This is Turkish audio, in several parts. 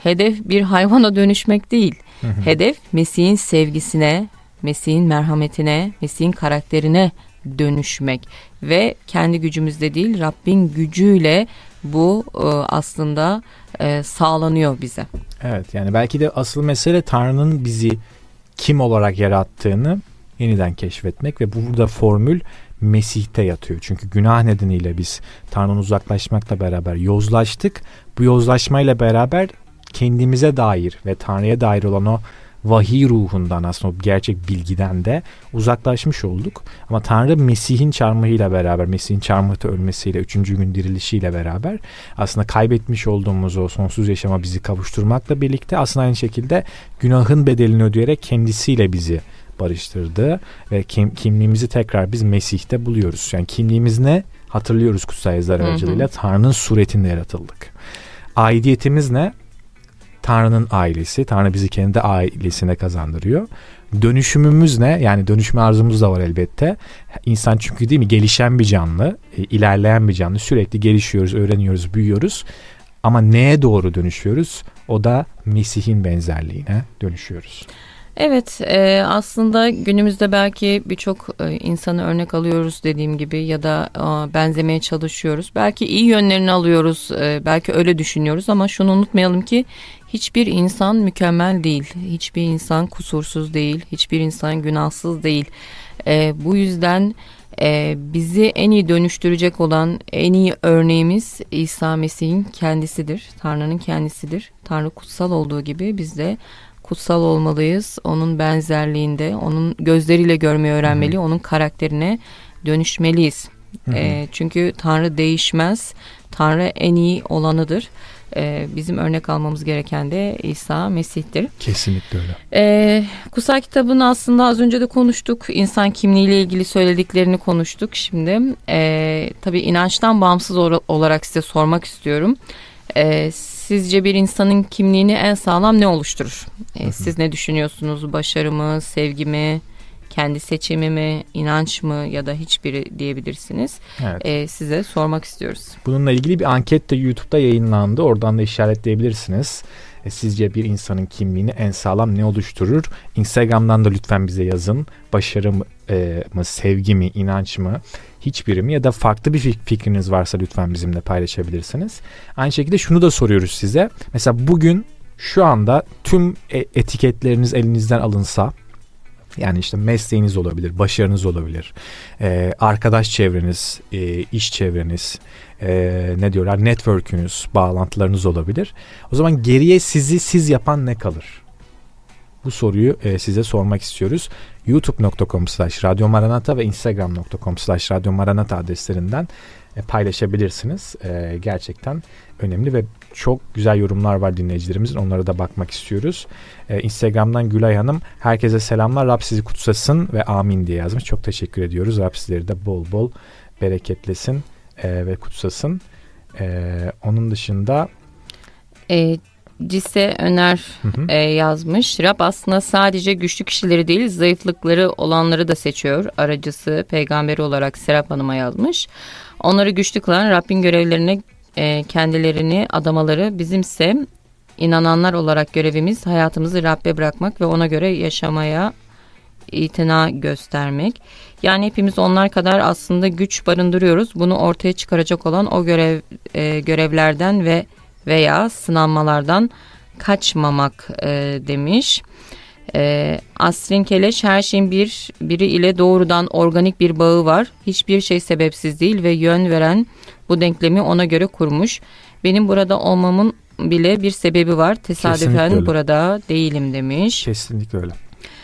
hedef bir hayvana dönüşmek değil. Hedef Mesih'in sevgisine, Mesih'in merhametine, Mesih'in karakterine dönüşmek ve kendi gücümüzde değil, Rabbin gücüyle bu aslında sağlanıyor bize. Evet, yani belki de asıl mesele Tanrı'nın bizi kim olarak yarattığını yeniden keşfetmek ve burada formül Mesih'te yatıyor. Çünkü günah nedeniyle biz Tanrı'dan uzaklaşmakla beraber yozlaştık. Bu yozlaşmayla beraber kendimize dair ve Tanrı'ya dair olan o vahiy ruhundan, aslında o gerçek bilgiden de uzaklaşmış olduk. Ama Tanrı Mesih'in çarmıhıyla beraber, Mesih'in çarmıhta ölmesiyle, 3. gün dirilişiyle beraber aslında kaybetmiş olduğumuz o sonsuz yaşama bizi kavuşturmakla birlikte aslında aynı şekilde günahın bedelini ödeyerek kendisiyle bizi barıştırdı ve kimliğimizi tekrar biz Mesih'te buluyoruz. Yani kimliğimiz ne? Hatırlıyoruz kutsal yazılar aracılığıyla. Tanrı'nın suretinde yaratıldık. Aidiyetimiz ne? Tanrı'nın ailesi. Tanrı bizi kendi ailesine kazandırıyor. Dönüşümümüz ne? Yani dönüşme arzumuz da var elbette. İnsan çünkü değil mi? Gelişen bir canlı, ilerleyen bir canlı. Sürekli gelişiyoruz, öğreniyoruz, büyüyoruz. Ama neye doğru dönüşüyoruz? O da Mesih'in benzerliğine dönüşüyoruz. Evet, aslında günümüzde belki birçok insanı örnek alıyoruz dediğim gibi ya da benzemeye çalışıyoruz. Belki iyi yönlerini alıyoruz, belki öyle düşünüyoruz ama şunu unutmayalım ki hiçbir insan mükemmel değil, hiçbir insan kusursuz değil, hiçbir insan günahsız değil. Bu yüzden bizi en iyi dönüştürecek olan en iyi örneğimiz İsa Mesih'in kendisidir, Tanrı'nın kendisidir. Tanrı kutsal olduğu gibi biz de kutsal olmalıyız. Onun benzerliğinde, onun gözleriyle görmeyi öğrenmeli, onun karakterine dönüşmeliyiz. Çünkü Tanrı değişmez. Tanrı en iyi olanıdır. Bizim örnek almamız gereken de İsa Mesih'tir. Kesinlikle öyle. Kutsal kitabın aslında az önce de konuştuk. İnsan kimliğiyle ilgili söylediklerini konuştuk. Şimdi tabii inançtan bağımsız olarak size sormak istiyorum. Sizce bir insanın kimliğini en sağlam ne oluşturur? Siz ne düşünüyorsunuz? Başarı mı, sevgi mi, kendi seçimi mi, inanç mı ya da hiçbiri diyebilirsiniz. Evet. Size sormak istiyoruz. Bununla ilgili bir anket de YouTube'da yayınlandı. Oradan da işaretleyebilirsiniz. Sizce bir insanın kimliğini en sağlam ne oluşturur? Instagram'dan da lütfen bize yazın. Başarı mı, sevgi mi, inanç mı? Hiçbiri mi? Ya da farklı bir fikriniz varsa lütfen bizimle paylaşabilirsiniz. Aynı şekilde şunu da soruyoruz size. Mesela bugün şu anda tüm etiketleriniz elinizden alınsa, yani işte mesleğiniz olabilir, başarınız olabilir, arkadaş çevreniz, iş çevreniz, ne diyorlar, network'ünüz, bağlantılarınız olabilir. O zaman geriye siz yapan ne kalır? Bu soruyu size sormak istiyoruz. youtube.com/radyomaranata ve instagram.com/radyomaranata adreslerinden paylaşabilirsiniz. Gerçekten önemli ve çok güzel yorumlar var dinleyicilerimizin. Onlara da bakmak istiyoruz. Instagram'dan Gülay Hanım, herkese selamlar, Rab sizi kutsasın ve amin diye yazmış. Çok teşekkür ediyoruz. Rab sizleri de bol bol bereketlesin ve kutsasın. Onun dışında Cise Öner yazmış. Rab aslında sadece güçlü kişileri değil, zayıflıkları olanları da seçiyor. Aracısı, peygamberi olarak Serap Hanım'a yazmış. Onları güçlü kılan Rabbin görevlerine kendilerini adamaları, bizimse inananlar olarak görevimiz hayatımızı Rab'be bırakmak ve ona göre yaşamaya itina göstermek. Yani hepimiz onlar kadar aslında güç barındırıyoruz. Bunu ortaya çıkaracak olan o görevlerden veya sınanmalardan kaçmamak demiş. Asrin Keleş, her şeyin biri ile doğrudan organik bir bağı var. Hiçbir şey sebepsiz değil ve yön veren bu denklemi ona göre kurmuş. Benim burada olmamın bile bir sebebi var. Tesadüfen burada değilim demiş. Kesinlikle öyle.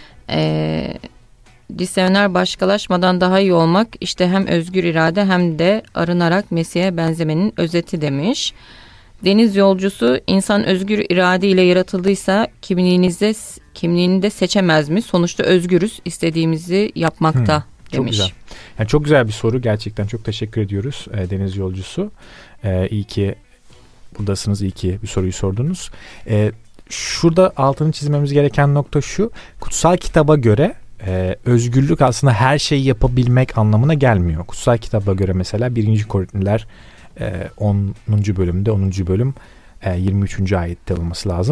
Disyoner, başkalaşmadan daha iyi olmak işte hem özgür irade hem de arınarak Mesih'e benzemenin özeti demiş. Deniz yolcusu, insan özgür irade ile yaratıldıysa kimliğini de seçemez mi? Sonuçta özgürüz, istediğimizi yapmakta demiş. Çok güzel. Yani çok güzel bir soru, gerçekten çok teşekkür ediyoruz Deniz yolcusu. İyi ki buradasınız, iyi ki bir soruyu sordunuz. Şurada altını çizmemiz gereken nokta şu: kutsal kitaba göre özgürlük aslında her şeyi yapabilmek anlamına gelmiyor. Kutsal kitaba göre mesela 1. Korintiler 10. bölümde 10. bölüm 23. ayette olması lazım.